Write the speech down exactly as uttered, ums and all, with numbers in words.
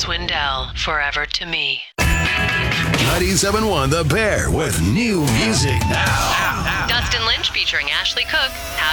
Swindell, Forever to Me. ninety-seven point one The Bear with new music now. Dustin Lynch featuring Ashley Cook. How